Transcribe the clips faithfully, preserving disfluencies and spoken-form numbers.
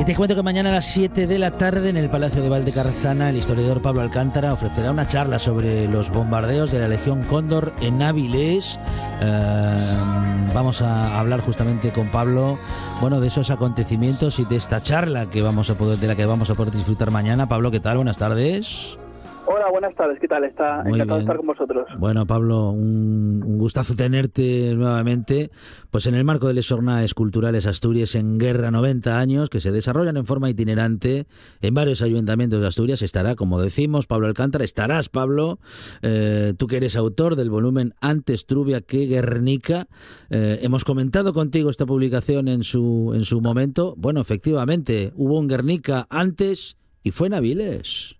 Y te cuento que mañana a las siete de la tarde en el Palacio de Valdecarrazana el historiador Pablo Alcántara ofrecerá una charla sobre los bombardeos de la Legión Cóndor en Avilés. Eh, vamos a hablar justamente con Pablo, bueno, de esos acontecimientos y de esta charla que vamos a poder, de la que vamos a poder disfrutar mañana. Pablo, ¿qué tal? Buenas tardes. Hola, buenas tardes, ¿qué tal? Está Muy encantado bien. de estar con vosotros. Bueno, Pablo, un, un gustazo tenerte nuevamente, pues en el marco de las Jornades Culturales Asturias en Guerra noventa años, que se desarrollan en forma itinerante en varios ayuntamientos de Asturias. Estará, como decimos, Pablo Alcántara. Estarás, Pablo, eh, tú que eres autor del volumen Antes Trubia que Guernica. Eh, hemos comentado contigo esta publicación en su, en su momento. Bueno, efectivamente, hubo un Guernica antes y fue en Avilés.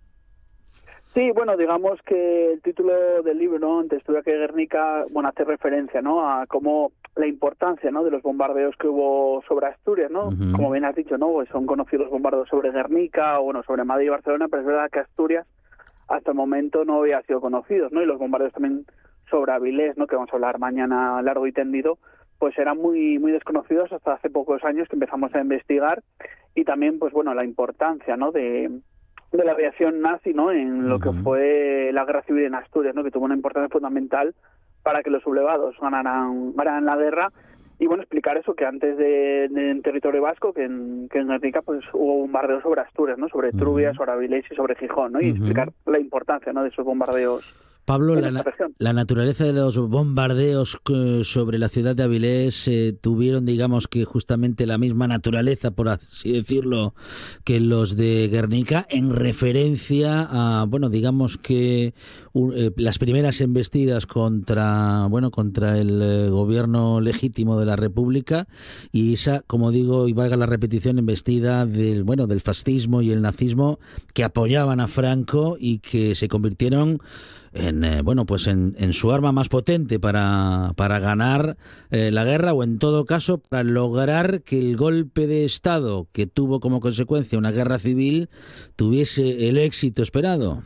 Sí, bueno, digamos que el título del libro, ¿no? Antes Trubia que Guernica, bueno, hace referencia, ¿no? A cómo la importancia, ¿no? De los bombardeos que hubo sobre Asturias, ¿no? Uh-huh. Como bien has dicho, ¿no? Pues son conocidos los bombardeos sobre Guernica o, bueno, sobre Madrid y Barcelona, pero es verdad que Asturias hasta el momento no había sido conocidos, ¿no? Y los bombardeos también sobre Avilés, ¿no? Que vamos a hablar mañana largo y tendido, pues eran muy muy desconocidos hasta hace pocos años que empezamos a investigar. Y también, pues bueno, la importancia, ¿no? De de la aviación nazi, ¿no? En lo uh-huh. que fue la guerra civil en Asturias, ¿no? Que tuvo una importancia fundamental para que los sublevados ganaran, ganaran la guerra. Y bueno, explicar eso, que antes de, de en territorio vasco, que en, que en Guernica, pues hubo bombardeos sobre Asturias, ¿no? Sobre Trubia, uh-huh. sobre Avilés y sobre Gijón, ¿no? Y uh-huh. explicar la importancia, ¿no? De esos bombardeos. Pablo, la, la naturaleza de los bombardeos sobre la ciudad de Avilés eh, tuvieron, digamos, que justamente la misma naturaleza, por así decirlo, que los de Guernica, en referencia a, bueno, digamos que uh, eh, las primeras embestidas contra, bueno, contra el eh, gobierno legítimo de la República y esa, como digo, y valga la repetición, embestida del, bueno, del fascismo y el nazismo que apoyaban a Franco y que se convirtieron en eh, bueno pues en, en su arma más potente para, para ganar eh, la guerra, o en todo caso para lograr que el golpe de Estado que tuvo como consecuencia una guerra civil tuviese el éxito esperado.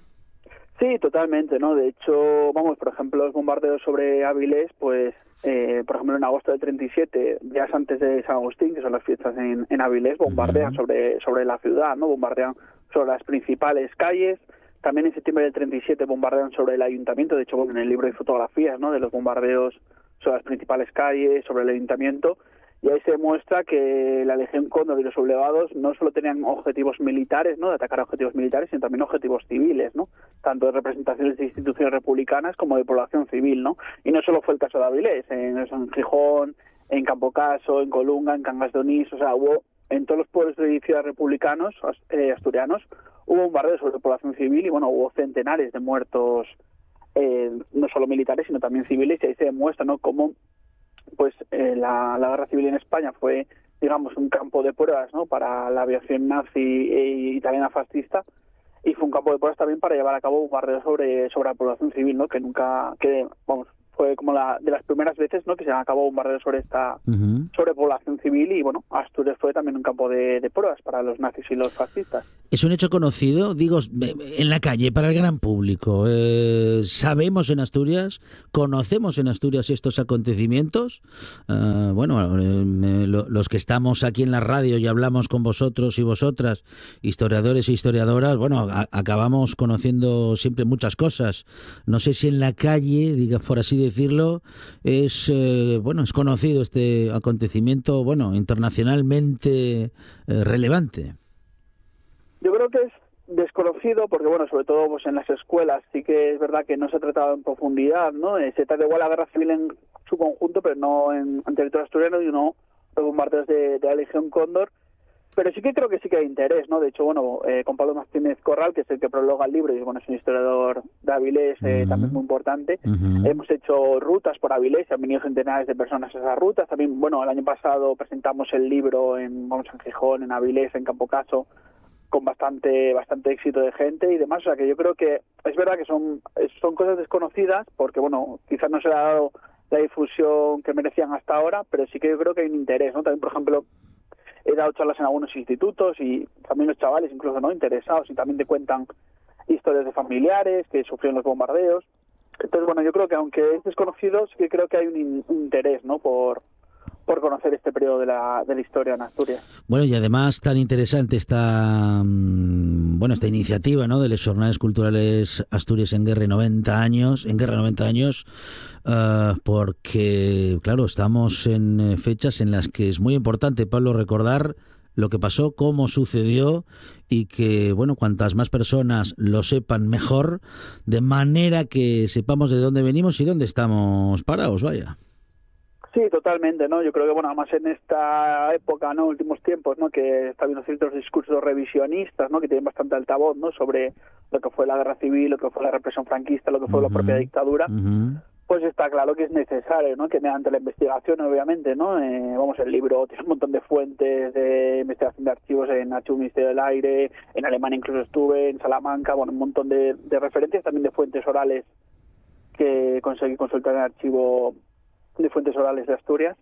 Sí, totalmente, ¿no? De hecho, vamos, por ejemplo, los bombardeos sobre Avilés, pues eh, por ejemplo en agosto del treinta y siete, días antes de San Agustín, que son las fiestas en, en Avilés, bombardean uh-huh. sobre, sobre la ciudad, ¿no? Bombardean sobre las principales calles. También en septiembre del treinta y siete bombardean sobre el ayuntamiento. De hecho, bueno, en el libro hay fotografías, ¿no? De los bombardeos sobre las principales calles, sobre el ayuntamiento. Y ahí se demuestra que la Legión Cóndor y los sublevados no solo tenían objetivos militares, ¿no? De atacar a objetivos militares, sino también objetivos civiles, ¿no? Tanto de representaciones de instituciones republicanas como de población civil, ¿no? Y no solo fue el caso de Avilés, en, en Gijón, en Campocaso, en Colunga, en Cangas de Onís, o sea, hubo en todos los pueblos y ciudades republicanos, eh, asturianos, hubo bombardeos sobre la población civil y, bueno, hubo centenares de muertos, eh, no solo militares, sino también civiles, y ahí se demuestra, ¿no?, cómo pues, eh, la, la guerra civil en España fue, digamos, un campo de pruebas, ¿no?, para la aviación nazi e italiana fascista, y fue un campo de pruebas también para llevar a cabo bombardeos sobre, sobre la población civil, ¿no?, que nunca, que, vamos, fue como la de las primeras veces, ¿no?, que se acabó bombardeos sobre esta uh-huh. sobre población civil. Y bueno, Asturias fue también un campo de, de pruebas para los nazis y los fascistas. Es un hecho conocido, digo, en la calle, para el gran público. Eh, sabemos en Asturias, conocemos en Asturias estos acontecimientos. Uh, bueno, eh, lo, los que estamos aquí en la radio y hablamos con vosotros y vosotras, historiadores e historiadoras, bueno, a, acabamos conociendo siempre muchas cosas. No sé si en la calle, diga por así decirlo, es eh, bueno, es conocido este acontecimiento, bueno, internacionalmente eh, relevante. Yo creo que es desconocido porque, bueno, sobre todo pues en las escuelas sí que es verdad que no se ha tratado en profundidad, ¿no? Eh, se trata igual la guerra civil en su conjunto, pero no en, en territorio asturiano, y no los bombardeos de, de la Legión Cóndor. Pero sí que creo que sí que hay interés, ¿no? De hecho, bueno, eh, con Pablo Martínez Corral, que es el que prologa el libro, y bueno, es un historiador de Avilés eh, uh-huh. también muy importante. Uh-huh. Hemos hecho rutas por Avilés, han venido centenares de personas a esas rutas. También, bueno, el año pasado presentamos el libro en, vamos, en Gijón, en Avilés, en Campocaso, con bastante bastante éxito de gente y demás. O sea, que yo creo que es verdad que son son cosas desconocidas porque, bueno, quizás no se le ha dado la difusión que merecían hasta ahora, pero sí que yo creo que hay un interés, ¿no? También, por ejemplo, he dado charlas en algunos institutos y también los chavales, incluso, ¿no?, interesados, y también te cuentan historias de familiares que sufrieron los bombardeos. Entonces, bueno, yo creo que aunque es desconocido, sí que creo que hay un, in- un interés, ¿no?, por por conocer este periodo de la, de la historia en Asturias. Bueno, y además tan interesante esta, bueno, esta iniciativa, ¿no?, de las Jornades Culturales Asturias en Guerra noventa años, en Guerra noventa años, uh, porque, claro, estamos en fechas en las que es muy importante, Pablo, recordar lo que pasó, cómo sucedió y que, bueno, cuantas más personas lo sepan mejor, de manera que sepamos de dónde venimos y dónde estamos parados, vaya. Sí, totalmente, ¿no? Yo creo que, bueno, además en esta época, ¿no?, últimos tiempos, ¿no?, que está habiendo ciertos discursos revisionistas, ¿no?, que tienen bastante altavoz, ¿no?, sobre lo que fue la guerra civil, lo que fue la represión franquista, lo que fue uh-huh. la propia dictadura. Uh-huh. Pues está claro que es necesario, ¿no?, que mediante la investigación, obviamente, ¿no?, eh, vamos, el libro tiene un montón de fuentes de investigación de archivos en Archivo Ministerio del Aire, en Alemania incluso estuve, en Salamanca, bueno, un montón de, de referencias, también de fuentes orales que conseguí consultar en el archivo de fuentes orales de Asturias.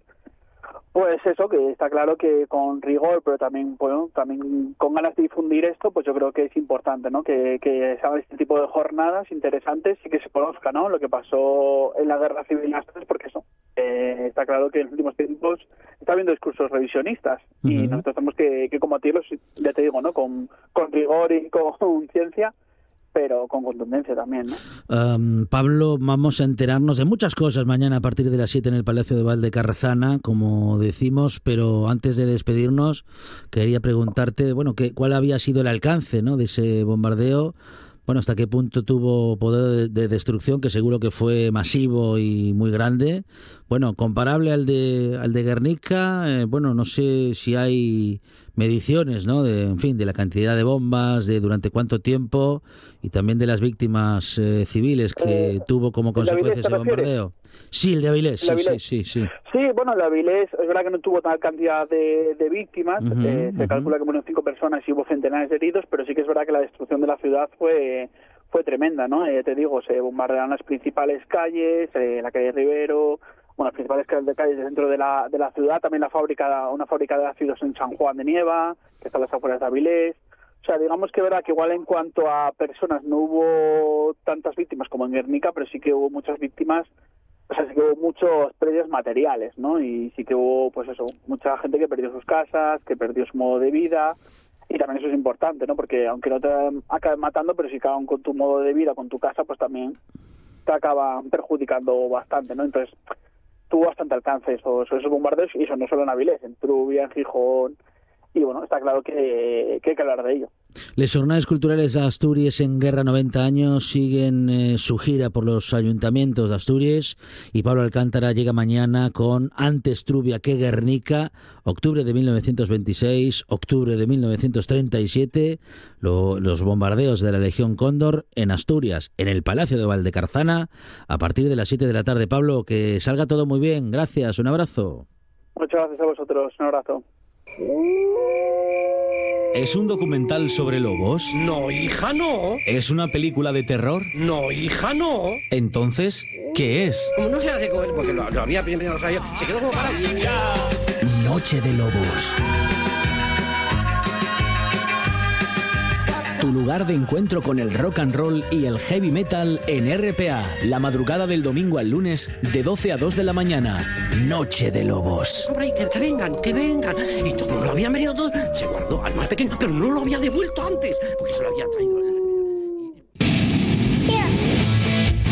Pues eso, que está claro que con rigor, pero también, bueno, también con ganas de difundir esto, pues yo creo que es importante, ¿no?, que, que se hagan este tipo de jornadas interesantes y que se conozca, ¿no?, lo que pasó en la guerra civil en Asturias, porque eso, eh, está claro que en los últimos tiempos está habiendo discursos revisionistas uh-huh. y nosotros tenemos que, que combatirlos, ya te digo, ¿no?, con, con rigor y con ciencia, pero con contundencia también, ¿no? Um, Pablo, vamos a enterarnos de muchas cosas mañana a partir de las siete en el Palacio de Valdecarrazana, como decimos, pero antes de despedirnos quería preguntarte, bueno, ¿qué, cuál había sido el alcance, ¿no?, de ese bombardeo? Bueno, ¿hasta qué punto tuvo poder de, de destrucción, que seguro que fue masivo y muy grande? Bueno, comparable al de al de Guernica, eh, bueno, no sé si hay mediciones, ¿no?, de, en fin, de la cantidad de bombas, de durante cuánto tiempo y también de las víctimas eh, civiles que eh, tuvo como consecuencia ese bombardeo. Sí, el de Avilés, sí, sí, sí, sí. Sí, bueno, el de Avilés es verdad que no tuvo tal cantidad de, de víctimas, uh-huh, eh, se uh-huh. calcula que murieron cinco personas y hubo centenares de heridos, pero sí que es verdad que la destrucción de la ciudad fue fue tremenda, ¿no? Eh, te digo, se bombardearon las principales calles, eh, la calle Rivero, bueno, las principales calles dentro de la de la ciudad, también la fábrica, una fábrica de ácidos en San Juan de Nieva, que está a las afueras de Avilés. O sea, digamos que verá que igual en cuanto a personas no hubo tantas víctimas como en Guernica, pero sí que hubo muchas víctimas, o sea, sí que hubo muchos pérdidas materiales, ¿no? Y sí que hubo, pues eso, mucha gente que perdió sus casas, que perdió su modo de vida, y también eso es importante, ¿no? Porque aunque no te acaben matando, pero si acaban con tu modo de vida, con tu casa, pues también te acaban perjudicando bastante, ¿no? Entonces, tuvo bastante alcance esos, esos bombardeos, y eso no solo en Avilés, en Trubia, en Gijón, y bueno, está claro que, que hay que hablar de ello. Les Jornades Culturales de Asturias en Guerra noventa años siguen eh, su gira por los ayuntamientos de Asturias, y Pablo Alcántara llega mañana con Antes Trubia que Guernica, octubre de mil novecientos veintiséis, octubre de mil novecientos treinta y siete, lo, los bombardeos de la Legión Cóndor en Asturias, en el Palacio de Valdecarzana, a partir de las siete de la tarde. Pablo, que salga todo muy bien, gracias, un abrazo. Muchas gracias a vosotros, un abrazo. ¿Es un documental sobre lobos? No, hija, no. ¿Es una película de terror? No, hija, no. Entonces, ¿qué es? Como no se hace con él, porque lo, lo había primero, o sea, yo, se quedó como para... Noche de Lobos. Tu lugar de encuentro con el rock and roll y el heavy metal en R P A. La madrugada del domingo al lunes, de doce a dos de la mañana. Noche de Lobos. Hombre, que, que vengan, que vengan. Y todo, lo habían venido todos. Se guardó al más pequeño, pero no lo había devuelto antes, porque se lo había traído.